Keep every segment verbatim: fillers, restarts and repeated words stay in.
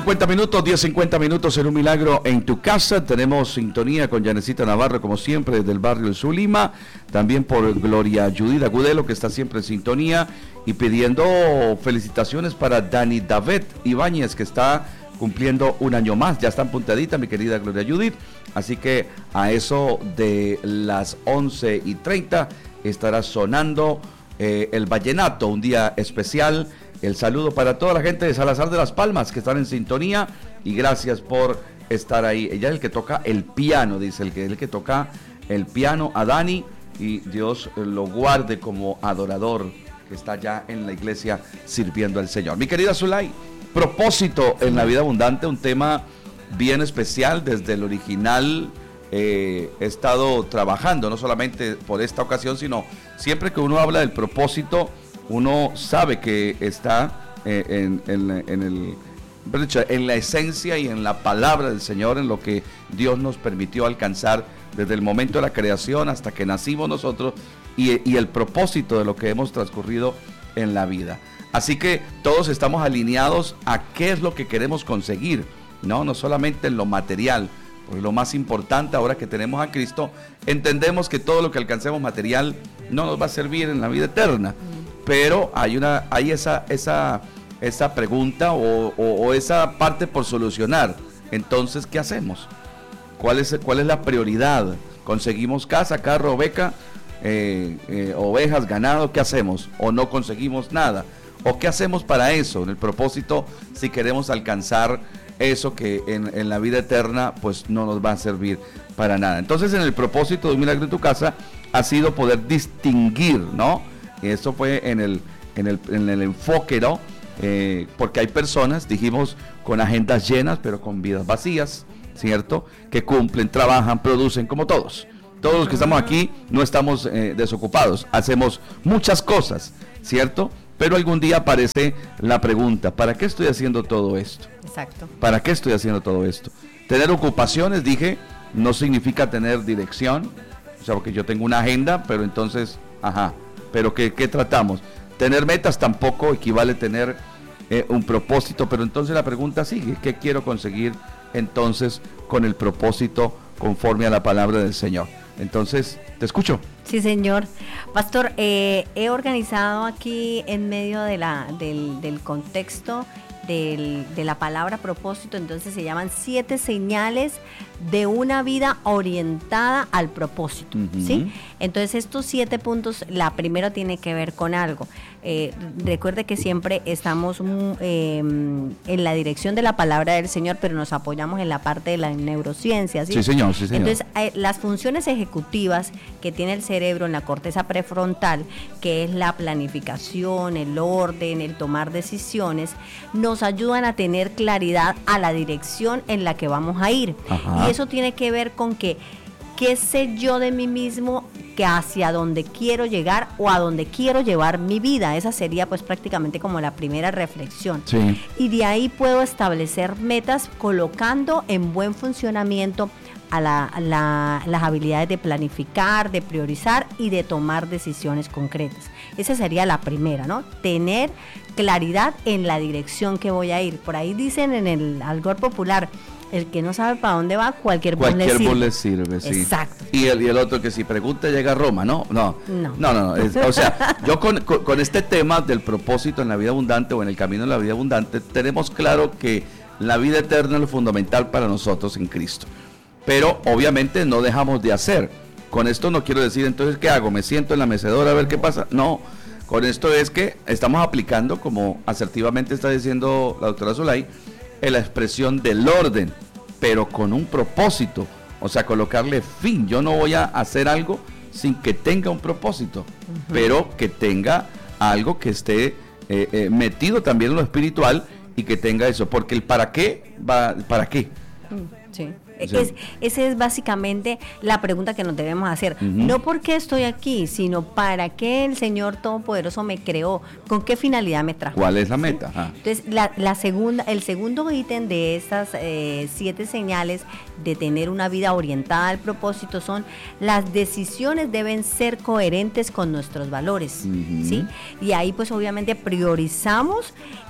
cincuenta minutos, diez cincuenta minutos en Un Milagro en tu Casa. Tenemos sintonía con Yanecita Navarro, como siempre, desde el barrio de Zulima. También por Gloria Judith Agudelo, que está siempre en sintonía. Y pidiendo felicitaciones para Dani David Ibáñez, que está cumpliendo un año más. Ya está puntadita, mi querida Gloria Judith. Así que a eso de las once y treinta estará sonando eh, el vallenato, un día especial. El saludo para toda la gente de Salazar de las Palmas que están en sintonía y gracias por estar ahí. Ella es el que toca el piano, dice el que el que toca el piano a Dani, y Dios lo guarde como adorador que está ya en la iglesia sirviendo al Señor. Mi querida Zulay, propósito en la vida abundante, un tema bien especial. Desde el original eh, he estado trabajando, no solamente por esta ocasión, sino siempre que uno habla del propósito, uno sabe que está eh, en, en, en, el, en la esencia y en la palabra del Señor, en lo que Dios nos permitió alcanzar desde el momento de la creación hasta que nacimos nosotros, y, y el propósito de lo que hemos transcurrido en la vida. Así que todos estamos alineados a qué es lo que queremos conseguir, no, no solamente en lo material, porque lo más importante ahora que tenemos a Cristo, entendemos que todo lo que alcancemos material no nos va a servir en la vida eterna. Pero hay una, hay esa, esa, esa pregunta o, o, o esa parte por solucionar. Entonces, ¿qué hacemos? ¿Cuál es, cuál es la prioridad? ¿Conseguimos casa, carro, beca, eh, eh, ovejas, ganado? ¿Qué hacemos? ¿O no conseguimos nada? ¿O qué hacemos para eso? En el propósito, si queremos alcanzar eso que en, en la vida eterna, pues no nos va a servir para nada. Entonces, en el propósito de Un Milagro en tu Casa ha sido poder distinguir, ¿no? Eso fue en el, en el, en el enfoque, ¿no? Eh, porque hay personas, dijimos, con agendas llenas, pero con vidas vacías, ¿cierto? Que cumplen, trabajan, producen, como todos. Todos los que estamos aquí no estamos eh, desocupados, hacemos muchas cosas, ¿cierto? Pero algún día aparece la pregunta, ¿para qué estoy haciendo todo esto? Exacto. ¿Para qué estoy haciendo todo esto? Tener ocupaciones, dije, no significa tener dirección, o sea, porque yo tengo una agenda, pero entonces, ajá. Pero ¿qué, qué tratamos? Tener metas tampoco equivale a tener eh, un propósito, pero entonces la pregunta sigue, ¿qué quiero conseguir entonces con el propósito conforme a la palabra del Señor? Entonces, te escucho. Sí, señor. Pastor, eh, he organizado aquí en medio de la, del, del contexto del, de la palabra propósito, entonces se llaman siete señales de una vida orientada al propósito, uh-huh. ¿sí? Entonces estos siete puntos, la primera tiene que ver con algo. Eh, recuerde que siempre estamos eh, en la dirección de la palabra del Señor, pero nos apoyamos en la parte de la neurociencia, ¿sí? Sí, señor, sí, señor. Entonces, eh, las funciones ejecutivas que tiene el cerebro en la corteza prefrontal, que es la planificación, el orden, el tomar decisiones, nos ayudan a tener claridad a la dirección en la que vamos a ir. Ajá. Y eso tiene que ver con que qué sé yo de mí mismo, que hacia dónde quiero llegar o a dónde quiero llevar mi vida. Esa sería pues prácticamente como la primera reflexión. Sí. Y de ahí puedo establecer metas colocando en buen funcionamiento a la, a la, las habilidades de planificar, de priorizar y de tomar decisiones concretas. Esa sería la primera, ¿no? Tener claridad en la dirección que voy a ir. Por ahí dicen en el algor popular, el que no sabe para dónde va, cualquier bus le sirve. Cualquier bus le sirve, sí. Exacto. Y el, y el otro que si pregunta llega a Roma, ¿no? No, no, no, no, no es, o sea, yo con, con, con este tema del propósito en la vida abundante o en el camino de la vida abundante, tenemos claro que la vida eterna es lo fundamental para nosotros en Cristo. Pero obviamente no dejamos de hacer. Con esto no quiero decir, entonces, ¿qué hago? ¿Me siento en la mecedora a ver qué pasa? No, con esto es que estamos aplicando, como asertivamente está diciendo la doctora Zulay, en la expresión del orden, pero con un propósito, o sea, colocarle fin. Yo no voy a hacer algo sin que tenga un propósito, uh-huh. pero que tenga algo que esté eh, eh, metido también en lo espiritual y que tenga eso, porque el para qué va, ¿para qué? Sí. Es, esa es básicamente la pregunta que nos debemos hacer. Uh-huh. No por qué estoy aquí, sino para qué el Señor Todopoderoso me creó, con qué finalidad me trajo. ¿Cuál es la meta? ¿Sí? Entonces, la, la segunda, el segundo ítem de estas eh, siete señales de tener una vida orientada al propósito son: las decisiones deben ser coherentes con nuestros valores, uh-huh. ¿sí? Y ahí pues obviamente priorizamos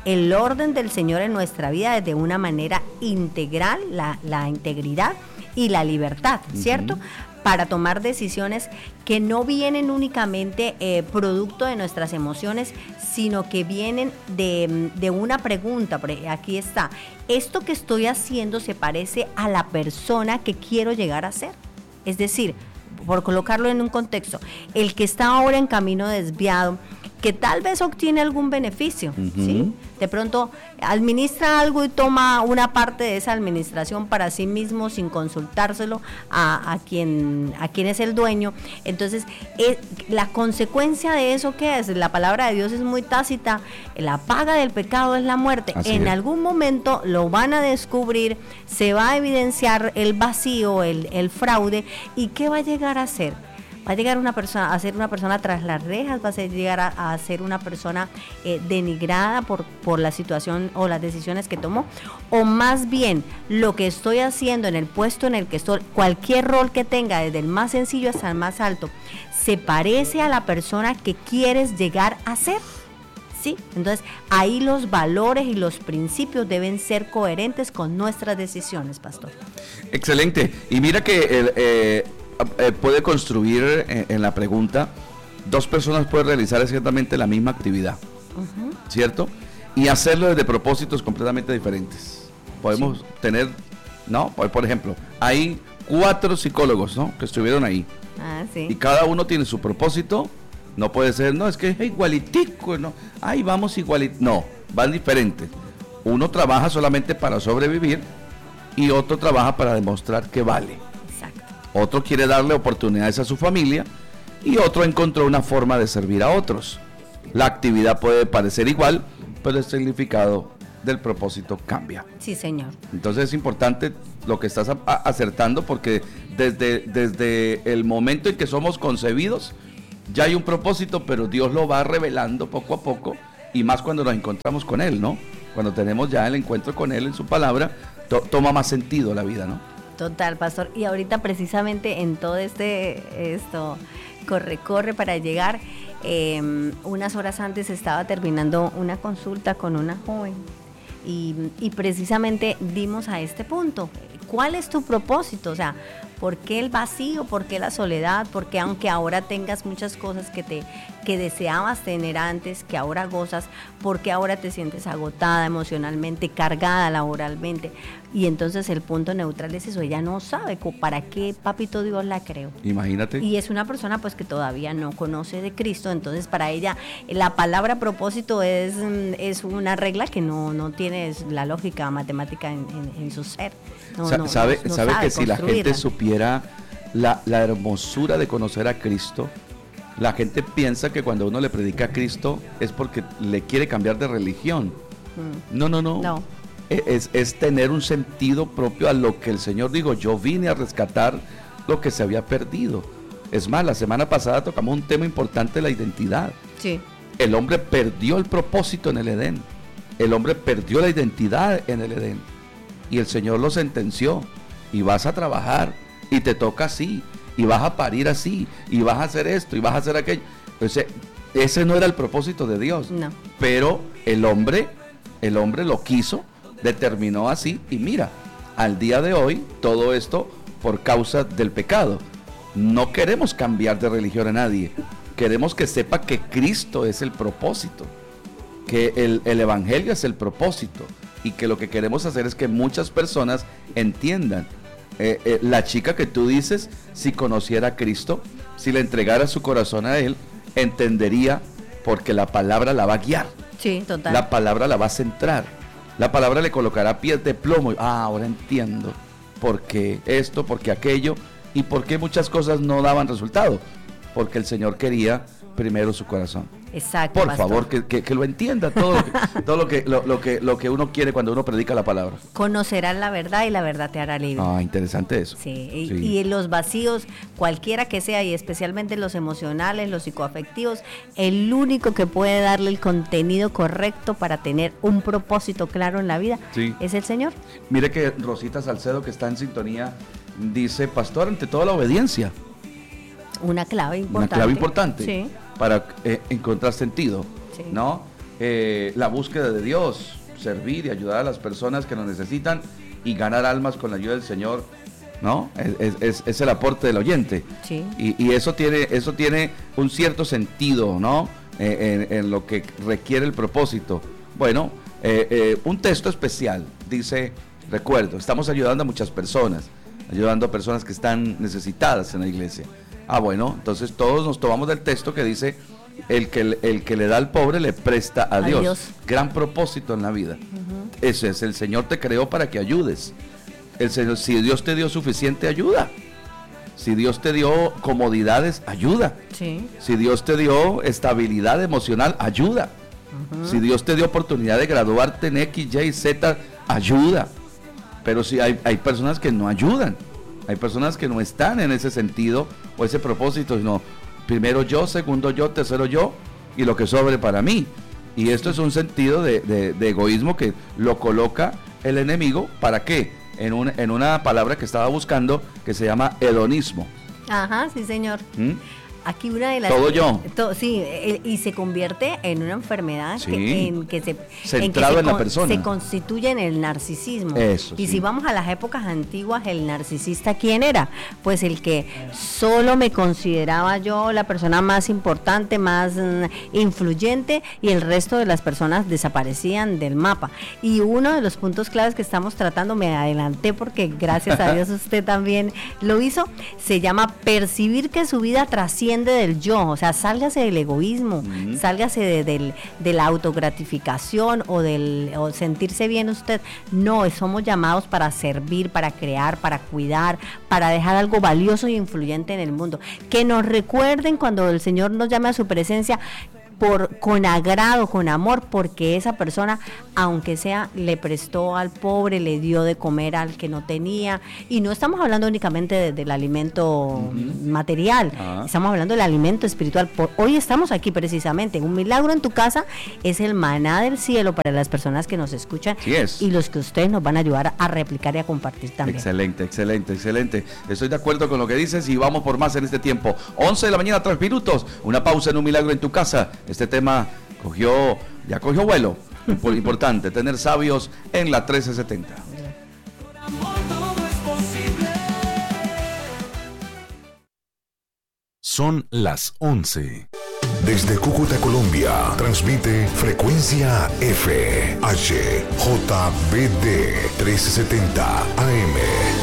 el orden del Señor en nuestra vida de una manera integral, la, la integridad y la libertad, ¿cierto? Uh-huh. Para tomar decisiones que no vienen únicamente eh, producto de nuestras emociones, sino que vienen de, de una pregunta. Aquí está, ¿esto que estoy haciendo se parece a la persona que quiero llegar a ser? Es decir, por colocarlo en un contexto, el que está ahora en camino desviado, que tal vez obtiene algún beneficio, uh-huh. ¿sí? De pronto administra algo y toma una parte de esa administración para sí mismo sin consultárselo a, a, quien, a quien es el dueño. Entonces, es, la consecuencia de eso, ¿qué es? La palabra de Dios es muy tácita, la paga del pecado es la muerte. Así en es. Algún momento lo van a descubrir, se va a evidenciar el vacío, el, el fraude, ¿y qué va a llegar a ser? Va a llegar una persona a ser una persona tras las rejas, va a ser, llegar a, a ser una persona eh, denigrada por, por la situación o las decisiones que tomó, o más bien lo que estoy haciendo en el puesto en el que estoy, cualquier rol que tenga, desde el más sencillo hasta el más alto, se parece a la persona que quieres llegar a ser. ¿Sí? Entonces, ahí los valores y los principios deben ser coherentes con nuestras decisiones, pastor. Excelente. Y mira que el... Eh... Eh, puede construir eh, en la pregunta, dos personas pueden realizar exactamente la misma actividad, uh-huh. ¿cierto? Y hacerlo desde propósitos completamente diferentes. Podemos sí. tener, ¿no? Por ejemplo, hay cuatro psicólogos, ¿no? Que estuvieron ahí. Ah, sí. Y cada uno tiene su propósito. No puede ser, no, es que es igualitico, ¿no? Ahí vamos igualito. No, van diferentes. Uno trabaja solamente para sobrevivir y otro trabaja para demostrar que vale. Otro quiere darle oportunidades a su familia y otro encontró una forma de servir a otros. La actividad puede parecer igual, pero el significado del propósito cambia. Sí, señor. Entonces es importante lo que estás a- acertando, porque desde, desde el momento en que somos concebidos ya hay un propósito, pero Dios lo va revelando poco a poco, y más cuando nos encontramos con Él, ¿no? Cuando tenemos ya el encuentro con Él en su palabra, to- toma más sentido la vida, ¿no? Total, pastor. Y ahorita precisamente en todo este esto corre, corre para llegar, eh, unas horas antes estaba terminando una consulta con una joven y, y precisamente dimos a este punto. ¿Cuál es tu propósito? O sea, ¿por qué el vacío? ¿Por qué la soledad? ¿Por qué aunque ahora tengas muchas cosas que te que deseabas tener antes, que ahora gozas, por qué ahora te sientes agotada emocionalmente, cargada laboralmente? Y entonces el punto neutral es eso, ella no sabe para qué papito Dios la creó. Imagínate. Y es una persona pues que todavía no conoce de Cristo, entonces para ella la palabra propósito es, es una regla que no, no tiene la lógica matemática en, en, en su ser. No, Sa- no, sabe no, no sabe sabe que si la gente supiera la, la hermosura de conocer a Cristo, la gente piensa que cuando uno le predica a Cristo es porque le quiere cambiar de religión. Mm. No, no, no. No. Es, es tener un sentido propio a lo que el Señor dijo. Yo vine a rescatar lo que se había perdido. Es más, la semana pasada tocamos un tema importante, la identidad. Sí. El hombre perdió el propósito en el Edén. El hombre perdió la identidad en el Edén. Y el Señor lo sentenció. Y vas a trabajar. Y te toca así. Y vas a parir así. Y vas a hacer esto. Y vas a hacer aquello. Entonces, ese no era el propósito de Dios. No. Pero el hombre, el hombre lo quiso, determinó así. Y mira, al día de hoy, todo esto por causa del pecado. No queremos cambiar de religión a nadie. Queremos que sepa que Cristo es el propósito, que el, el Evangelio es el propósito, y que lo que queremos hacer es que muchas personas entiendan. Eh, eh, la chica que tú dices, si conociera a Cristo, si le entregara su corazón a Él, entendería, porque la palabra la va a guiar. Sí, total. La palabra la va a centrar. La palabra le colocará pies de plomo. Ah, ahora entiendo por qué esto, por qué aquello, y por qué muchas cosas no daban resultado. Porque el Señor quería primero su corazón. Exacto. Por pastor. favor, que, que, que lo entienda todo, lo que, todo lo que lo, lo que lo que uno quiere cuando uno predica la palabra. Conocerás la verdad y la verdad te hará libre. Ah, interesante eso. Sí, y, Sí. y los vacíos, cualquiera que sea, y especialmente los emocionales, los psicoafectivos, el único que puede darle el contenido correcto para tener un propósito claro en la vida Sí. es el Señor. Mire que Rosita Salcedo, que está en sintonía, dice: pastor, ante todo la obediencia. Una clave importante. Una clave importante Sí. para eh, encontrar sentido, Sí. ¿no? eh, la búsqueda de Dios, servir y ayudar a las personas que lo necesitan y ganar almas con la ayuda del Señor, ¿no? Es, es, es el aporte del oyente. Sí. Y, y eso tiene, eso tiene un cierto sentido, ¿no? Eh, en, en lo que requiere el propósito. Bueno, eh, eh, un texto especial dice, recuerdo, estamos ayudando a muchas personas, ayudando a personas que están necesitadas en la iglesia. Ah, bueno, entonces todos nos tomamos del texto que dice, el que, el que le da al pobre le presta a, a Dios. Dios. Gran propósito en la vida. Uh-huh. Ese es, el Señor te creó para que ayudes. El Señor, si Dios te dio suficiente, ayuda. Si Dios te dio comodidades, ayuda. Sí. Si Dios te dio estabilidad emocional, ayuda. Uh-huh. Si Dios te dio oportunidad de graduarte en X, Y, Z, ayuda. Pero si hay, hay personas que no ayudan. Hay personas que no están en ese sentido o ese propósito, sino primero yo, segundo yo, tercero yo y lo que sobre para mí. Y esto es un sentido de, de, de egoísmo que lo coloca el enemigo. ¿Para qué? En, un, en una palabra que estaba buscando que se llama hedonismo. Ajá, sí señor. ¿Mm? Aquí una de las... Todo yo. To, sí, y se convierte en una enfermedad sí. que, en que se... Centrado en, que se, en la persona. Se constituye en el narcisismo. Eso, y sí. si vamos a las épocas antiguas, el narcisista, ¿quién era? Pues el que solo me consideraba yo la persona más importante, más mm, influyente, y el resto de las personas desaparecían del mapa. Y uno de los puntos claves que estamos tratando, me adelanté porque gracias a Dios usted también lo hizo, se llama percibir que su vida trasciende del yo, o sea, sálgase del egoísmo, uh-huh. sálgase de, del, de la autogratificación o del o sentirse bien usted. No, somos llamados para servir, para crear, para cuidar, para dejar algo valioso y influyente en el mundo. Que nos recuerden cuando el Señor nos llame a su presencia, por, con agrado, con amor, porque esa persona, aunque sea, le prestó al pobre, le dio de comer al que no tenía, y no estamos hablando únicamente de, del alimento uh-huh. material, uh-huh. estamos hablando del alimento espiritual. Por, hoy estamos aquí precisamente, un milagro en tu casa es el maná del cielo para las personas que nos escuchan, sí es. Y los que ustedes nos van a ayudar a replicar y a compartir también. Excelente, excelente, excelente. Estoy de acuerdo con lo que dices y vamos por más en este tiempo. once de la mañana, tres minutos, una pausa en un milagro en tu casa. Este tema cogió, ya cogió vuelo. Importante, tener sabios en la trece setenta. Son las once. Desde Cúcuta, Colombia, transmite Frecuencia F, H, J B D trescientos setenta A M.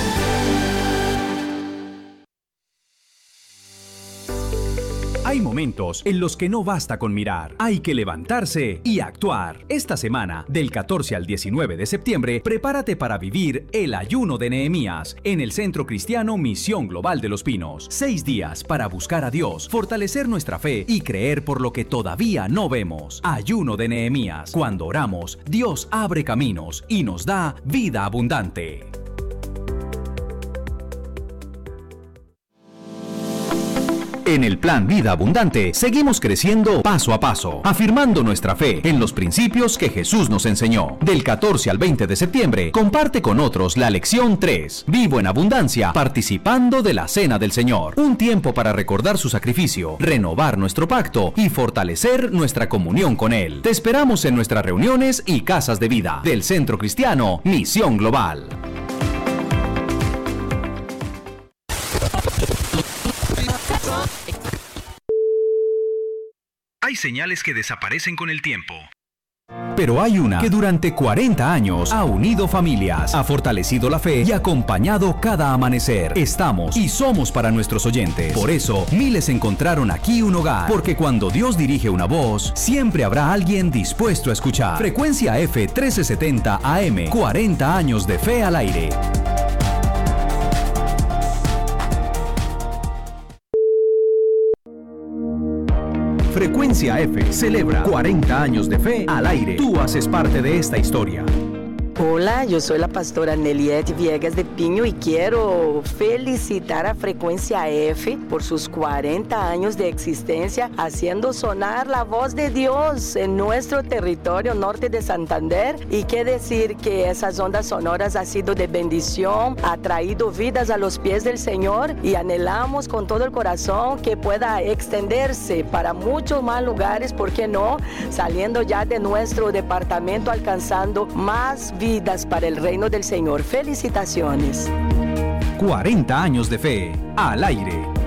Hay momentos en los que no basta con mirar, hay que levantarse y actuar. Esta semana, del catorce al diecinueve de septiembre, prepárate para vivir el ayuno de Nehemías en el Centro Cristiano Misión Global de Los Pinos. Seis días para buscar a Dios, fortalecer nuestra fe y creer por lo que todavía no vemos. Ayuno de Nehemías. Cuando oramos, Dios abre caminos y nos da vida abundante. En el Plan Vida Abundante seguimos creciendo paso a paso, afirmando nuestra fe en los principios que Jesús nos enseñó. Del catorce al veinte de septiembre, comparte con otros la lección tres, Vivo en Abundancia, participando de la Cena del Señor. Un tiempo para recordar su sacrificio, renovar nuestro pacto y fortalecer nuestra comunión con Él. Te esperamos en nuestras reuniones y casas de vida del Centro Cristiano Misión Global. Hay señales que desaparecen con el tiempo. Pero hay una que durante cuarenta años ha unido familias, ha fortalecido la fe y acompañado cada amanecer. Estamos y somos para nuestros oyentes. Por eso, miles encontraron aquí un hogar. Porque cuando Dios dirige una voz, siempre habrá alguien dispuesto a escuchar. Frecuencia F trece setenta A M, cuarenta años de fe al aire. Frecuencia F celebra cuarenta años de fe al aire. Tú haces parte de esta historia. Hola, yo soy la pastora Neliette Viegas de Piño y quiero felicitar a Frecuencia F por sus cuarenta años de existencia, haciendo sonar la voz de Dios en nuestro territorio norte de Santander. Y qué decir que esas ondas sonoras han sido de bendición, ha traído vidas a los pies del Señor y anhelamos con todo el corazón que pueda extenderse para muchos más lugares, ¿por qué no? Saliendo ya de nuestro departamento, alcanzando más vidas para el reino del Señor. Felicitaciones. cuarenta años de fe, al aire.